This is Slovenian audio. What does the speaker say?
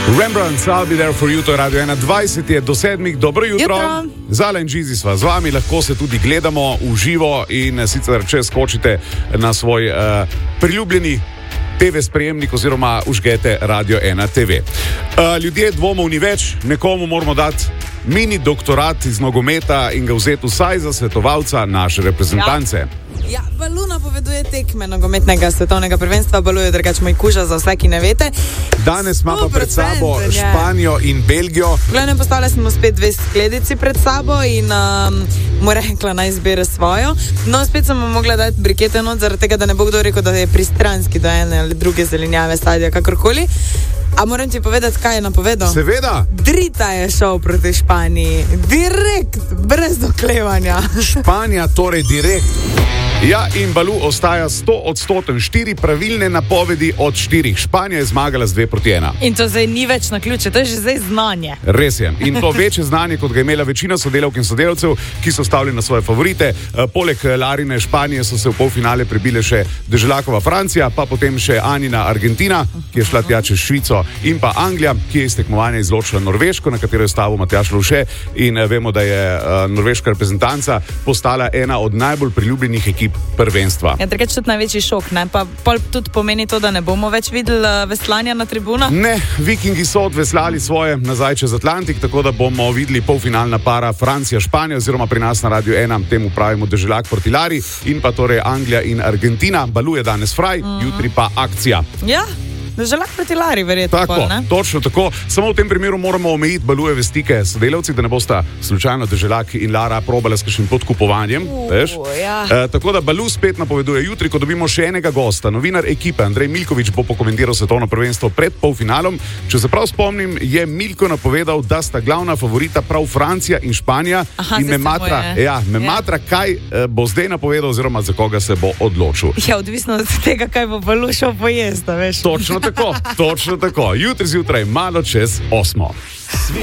Rembrandts, I'll be there for you, to je Radio 21, je do 7, dobro jutro. Zala in Džizi sva z vami, lahko se tudi gledamo v živo in sicer če skočite na svoj priljubljeni TV sprejemnik oziroma užgete Radio 1 TV. Ljudje dvomov ni več, nekomu moramo dati mini doktorat iz nogometa in ga vzeti vsaj za svetovalca naše reprezentance. Ja, Balu napoveduje tekme nogometnega svetovnega prvenstva, Balu je drugače moj kuža za vse, ki ne vete. Danes ima pa pred sabo Španijo in Belgijo. Gledam, postavili smo spet dve skledici pred sabo in mu rekla naj izbere svojo. No, spet sem mu mogla dati brikete not, zaradi tega, da ne bo kdo rekel, da je pristranski do ene ali druge zelenjave, sadja, kakorkoli. A moram ti povedati, kaj je napovedal? Seveda. Drita je šel proti Španiji. Direkt, brez oklevanja. Španija torej direkt. Ja, in Balu ostaja 100%, 4 pravilne napovedi od 4. Španija je zmagala z 2-1. In to zdaj ni več na ključe, to je že zdaj znanje. Res je. In to večje znanje, kot ga je imela večina sodelavk in sodelavcev, ki so stavili na svoje favorite. Poleg Larine Španije so se v polfinale prebile še Deželakova Francija, pa potem še Anina Argentina, ki je šla tja čez Švico, in pa Anglija, ki je iz tekmovanja izločila Norveško, na katero je stavil Matjaž Lovše, in vemo, da je norveška reprezentanca postala ena od najbolj priljubljenih ekip prvenstva. Ja, drugače tudi največji šok, ne? Pa tudi pomeni to, da ne bomo več videli veslanja na tribunah? Ne, Vikingi so odveslali svoje nazaj čez Atlantik, tako da bomo videli polfinalna para Francija-Španija, oziroma pri nas na Radio 1 temu pravimo Deželak proti Lari, in pa torej Anglija in Argentina. Balu je danes fraj, jutri pa akcija. Ja. Deželak proti Lari, verjetno. Tako, točno tako. Samo v tem primeru moramo omejiti Balujeve stike s sodelavci, da ne bosta slučajno Deželak in Lara probala s kakšnim podkupovanjem. Ja. Tako da Balu spet napoveduje jutri, ko dobimo še enega gosta. Novinar ekipe Andrej Milković bo pokomentiral svetovno prvenstvo pred polfinalom. Če se prav spomnim, je Milko napovedal, da sta glavna favorita prav Francija in Španija. Aha, in me matra, kaj bo zdaj napovedal oziroma za koga se bo odločil. Ja, odvisno od tega, kaj bo Balu šel pojesti, veš. Točno tako. Jutri zjutraj, malo čez 8.